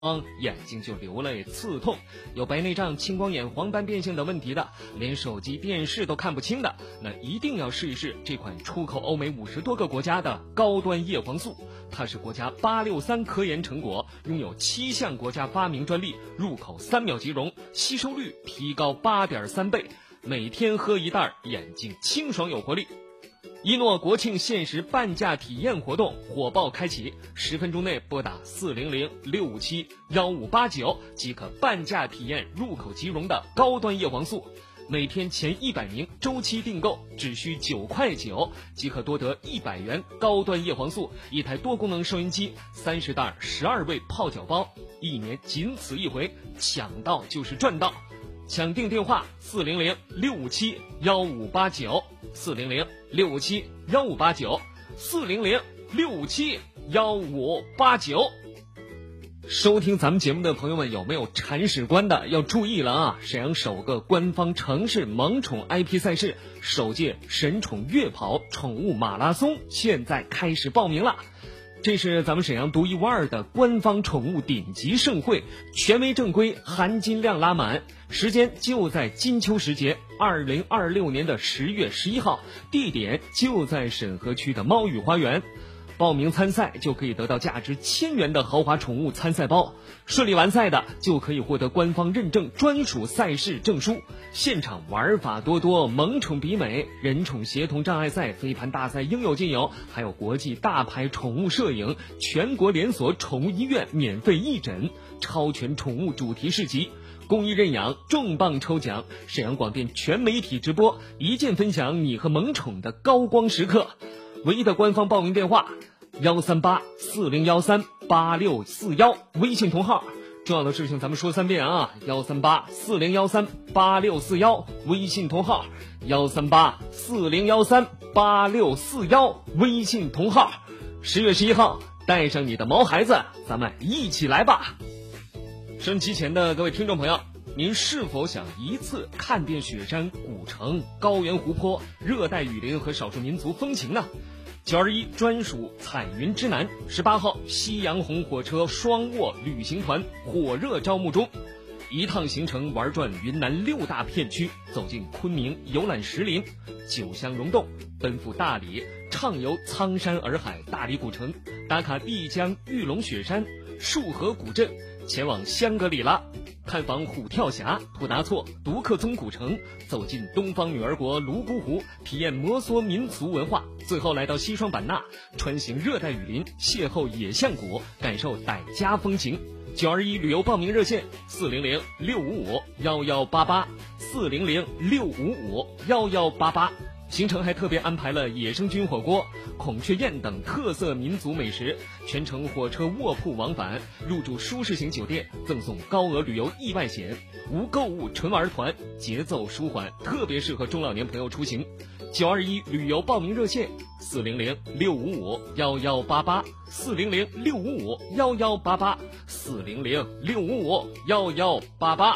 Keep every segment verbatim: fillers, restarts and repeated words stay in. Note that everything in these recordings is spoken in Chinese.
眼睛就流泪刺痛，有白内障、青光眼、黄斑变性等问题的，连手机电视都看不清的，那一定要试一试这款出口欧美五十多个国家的高端叶黄素。它是国家八六三科研成果，拥有七项国家发明专利，入口三秒即溶，吸收率提高八点三倍，每天喝一袋，眼睛清爽有活力。一诺国庆限时半价体验活动火爆开启，十分钟内拨打四零零六五七幺五八九即可半价体验入口即溶的高端叶黄素。每天前一百名周期订购只需九块九，即可多得一百元高端叶黄素，一台多功能收音机，三十袋十二味泡脚包，一年仅此一回，抢到就是赚到。抢订电话四零零六五七幺五八九，四零零六五七幺五八九，四零零六五七幺五八九。收听咱们节目的朋友们，有没有铲屎官的要注意了啊！沈阳首个官方城市萌宠 I P 赛事，首届神宠悦跑宠物马拉松现在开始报名了。这是咱们沈阳独一无二的官方宠物顶级盛会，权威正规，含金量拉满，时间就在金秋时节，二零二六年的十月十一号，地点就在沈河区的猫语花园。报名参赛就可以得到价值千元的豪华宠物参赛包，顺利完赛的就可以获得官方认证专属赛事证书。现场玩法多多，萌宠比美，人宠协同障碍赛、飞盘大赛应有尽有，还有国际大牌宠物摄影、全国连锁宠物医院免费义诊、超全宠物主题市集、公益认养、重磅抽奖，沈阳广电全媒体直播，一键分享你和萌宠的高光时刻。唯一的官方报名电话幺三八四零幺三八六四幺，微信同号。重要的事情咱们说三遍啊，幺三八四零幺三八六四幺，微信同号。幺三八四零幺三八六四幺，微信同号。十月十一号，带上你的毛孩子，咱们一起来吧。升旗前的各位听众朋友，您是否想一次看遍雪山、古城、高原、湖泊、热带雨林和少数民族风情呢？九二一专属彩云之南，十八号夕阳红火车双卧旅行团火热招募中，一趟行程玩转云南六大片区，走进昆明游览石林、九乡溶洞，奔赴大理，畅游苍山洱海大理古城，打卡丽江玉龙雪山、束河古镇，前往香格里拉，探访虎跳峡、普达措、独克宗古城，走进东方女儿国泸沽湖，体验摩梭民族文化，最后来到西双版纳，穿行热带雨林，邂逅野象谷，感受傣家风情。九二一旅游报名热线四零零六五五幺幺八八，四零零六五五幺幺八八。行程还特别安排了野生菌火锅、孔雀宴等特色民族美食，全程火车卧铺往返，入住舒适型酒店，赠送高额旅游意外险，无购物纯玩团，节奏舒缓，特别适合中老年朋友出行。九二一旅游报名热线四零零六五五幺幺八八，四零零六五五幺幺八八，四零零六五五幺幺八八。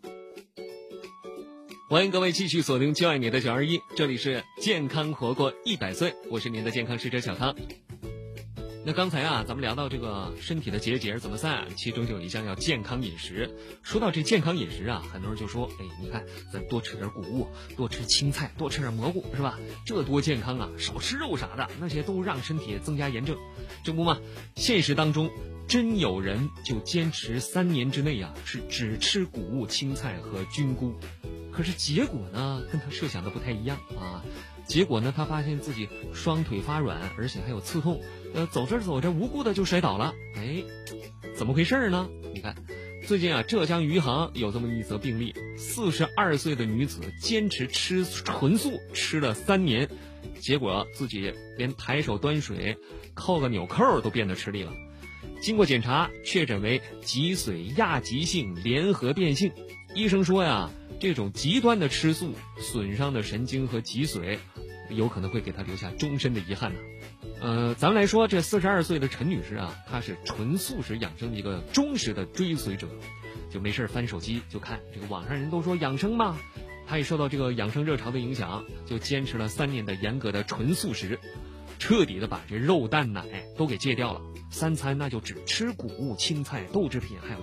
欢迎各位继续锁定就爱你的九二一，这里是健康活过一百岁，我是您的健康使者小康。那刚才啊，咱们聊到这个身体的结节怎么散，其中就有一项要健康饮食。说到这健康饮食啊，很多人就说，哎，你看咱多吃点谷物，多吃青菜，多吃点蘑菇，是吧？这多健康啊！少吃肉啥的，那些都让身体增加炎症。这不嘛，现实当中真有人就坚持三年之内啊，是只吃谷物、青菜和菌菇。可是结果呢，跟他设想的不太一样啊。结果呢，他发现自己双腿发软，而且还有刺痛，呃，走着走着无故的就摔倒了。哎，怎么回事呢？你看，最近啊，浙江余杭有这么一则病例，四十二岁的女子坚持吃纯素吃了三年，结果自己连抬手端水、扣个纽扣都变得吃力了。经过检查，确诊为脊髓亚急性联合变性。医生说呀，这种极端的吃素损伤的神经和脊髓，有可能会给他留下终身的遗憾呢。呃，咱们来说，这四十二岁的陈女士啊，她是纯素食养生的一个忠实的追随者，就没事翻手机就看这个网上人都说养生嘛，她也受到这个养生热潮的影响，就坚持了三年的严格的纯素食。 彻底的把这肉蛋奶都给戒掉了。三餐那就只吃谷物、青菜、豆制品，还有